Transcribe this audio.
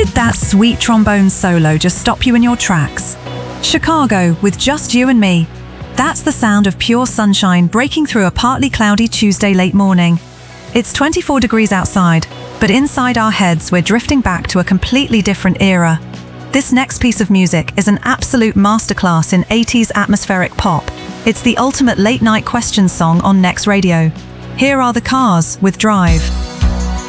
Did that sweet trombone solo just stop you in your tracks? Chicago with Just You and Me. That's the sound of pure sunshine breaking through a partly cloudy Tuesday late morning. It's 24 degrees outside, but inside our heads we're drifting back to a completely different era. This next piece of music is an absolute masterclass in 80s atmospheric pop. It's the ultimate late-night question song on Next Radio. Here are the Cars with Drive.